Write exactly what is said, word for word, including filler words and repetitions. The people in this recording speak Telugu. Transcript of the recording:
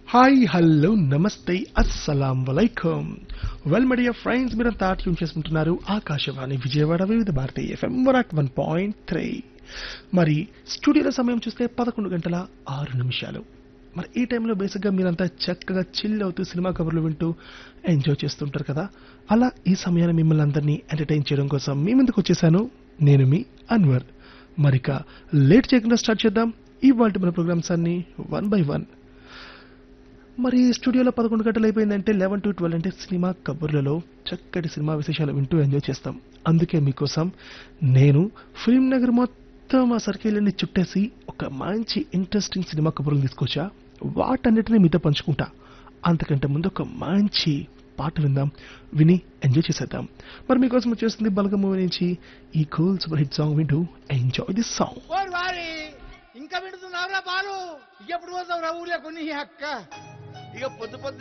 హాయ్ హలో నమస్తే అస్సలాం వలైకుం వెల్ మై డియర్ ఫ్రెండ్స్ మీరంతా ట్యూన్ చేసుకుంటున్నారు ఆకాశవాణి విజయవాడ వివిధ Bharati FM one point three. మరి స్టూడియోలో సమయం చూస్తే పదకొండు గంటల ఆరు నిమిషాలు. మరి ఈ టైంలో బేసిక్గా మీరంతా చక్కగా చిల్ అవుతూ సినిమా కబుర్లు వింటూ ఎంజాయ్ చేస్తుంటారు కదా. అలా ఈ సమయాన్ని మిమ్మల్ని అందరినీ ఎంటర్టైన్ చేయడం కోసం మీ ముందుకు వచ్చేసాను నేను మీ అన్వర్. మరిక లేట్ చేయకుండా స్టార్ట్ చేద్దాం ఇవాళ మన ప్రోగ్రామ్స్ అన్ని వన్ బై వన్. మరి స్టూడియోలో పదకొండు గంటలు అయిపోయిందంటే లెవెన్ టు ట్వెల్వ్ అంటే సినిమా కబుర్లలో చక్కటి సినిమా విశేషాలు వింటూ ఎంజాయ్ చేస్తాం. అందుకే మీకోసం నేను ఫిల్మ్ నగర్ మొత్తం ఆ సర్కిల్ని చుట్టేసి ఒక మంచి ఇంట్రెస్టింగ్ సినిమా కబుర్లు తీసుకొచ్చా. వాటన్నిటిని మీతో పంచుకుంటా. అంతకంటే ముందు ఒక మంచి పాట విందాం, విని ఎంజాయ్ చేసేద్దాం. మరి మీకోసం వచ్చేస్తుంది బలగం మూవీ నుంచి ఈ కూల్ సూపర్ హిట్ సాంగ్ వింటూ ఎంజాయ్ దిస్ సాంగ్. ఓరి వారి ఇంకా వింటున్నావురా బాలు, ఎప్పుడు పోతావురా ఊర్లో కొన్ని అక్క? ఇక పొద్దు పొద్దు